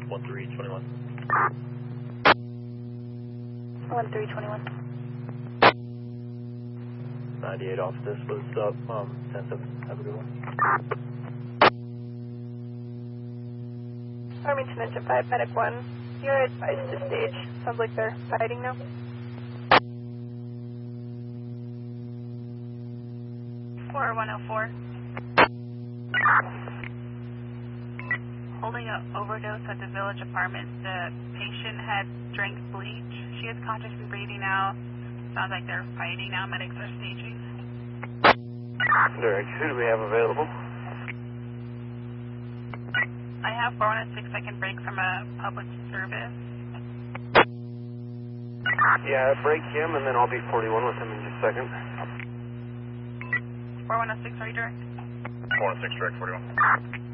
1321. 1321. 98 off this, but stop, 10-7, have a good one. Farmington Engine 5, Medic 1, you're advised to stage. Sounds like they're fighting now. Or 104. Holding an overdose at the Village Apartments. The patient had drank bleach. She is conscious and breathing now. Sounds like they're fighting now. Medics are staging. Derek, who do we have available? I have 416 break from a public service. Yeah, break him, and then I'll be 41 with him in just a second. 4106, are you direct? 416 direct 41.